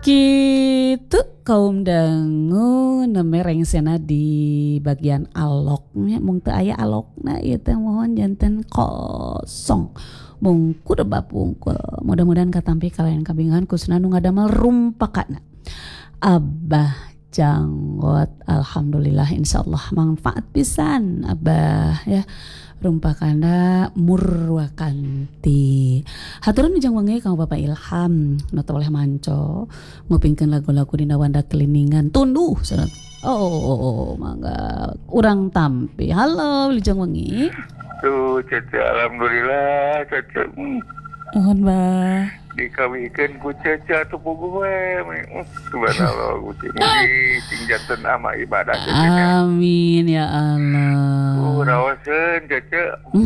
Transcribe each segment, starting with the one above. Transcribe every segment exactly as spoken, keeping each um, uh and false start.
Kitu kaum dangu nemereng sena di bagian aloknya mung teu aya alokna ieu teh mohon janten kosong mung kudu bapungkul mudah-mudahan katampi kalayan kabingan kusna nu ngadamel rumpakana Abah Janggot. Alhamdulillah insyaallah manfaat pisan Abah ya rumpakana Murwakanti. Haturan ujang wengi kang Bapak Ilham nu teu oleh manco ngupingkeun lagu-lagu dina Wanda Keliningan tunduh sangat. Oh, oh, oh, oh mangga urang tampi. Halo ujang wengi. Tuh Cece, alhamdulillah Cece. Mohon bah dikawihkeun ku Cece atuh puguh we. Subhanallah Gusti mugi sing janten ama ibadah Cece. Amin ya Allah. Uh raoseun Cece.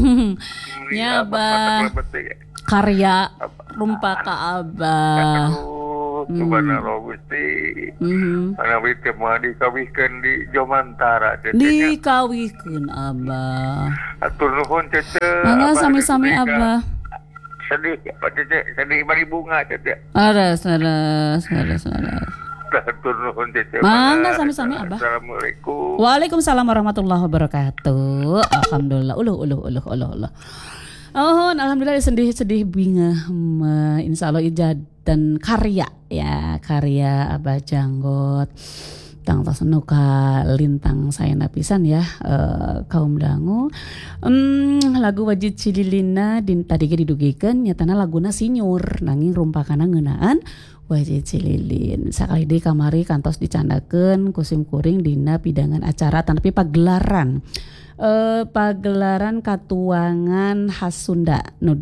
Ya bah karya rumpaka Abah. Subhanallah Gusti. Mhm. Anawi teh moal dikawihkeun di Jomantara Cece. Dikawihkeun Abah. Atur nuhun Cece. Mangga sami-sami Abah. Sedih Pak Cece, sedih bari bunga Cece. Aras, aras, aras, aras. Atur nuhun Cece. Mangga sami-sami Abah. Assalamualaikum. Waalaikumsalam warahmatullahi wabarakatuh. Alhamdulillah. Uluh uluh uluh uluh uluh. Oh, alhamdulillah sedih-sedih bingah insyaallah ijad dan karya ya, karya Abah Janggot. Tang tos nuka lintang saena pisan ya uh, kaum dangu. Um, lagu Wajid Cililina din tadi ge didugikeun nyatana laguna sinyur nanging rumpakana ngeunaan Wajid Cililin. Sakali deui kamari kantos dicandakeun kusim kuring dina pidangan acara tanpa pagelaran. Uh, pagelaran katuangan khas Sunda nu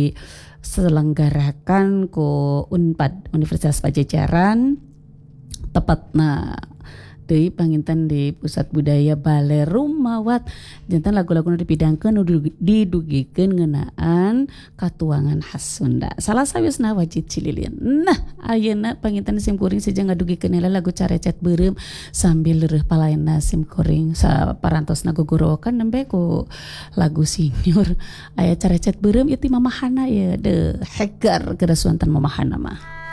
diselenggarakan ku Unpad Universitas Pajajaran tepatna deui panginten di Pusat Budaya Balai Rumawat janten lagu-lagu nu dipidangkeun nu didugikeun ngeunaan katuangan khas Sunda. Salah sawisna Wajid Cililin. Nah, ayeuna panginten sim kuring saja ngadugikeun heula lagu carecet beureum sambil leureuf palaena sim kuring saparantosna gugureukeun nembe ku lagu sinyur aya carecet beureum ieu ti mamahana ye de hegar geus wonten mamahana mah.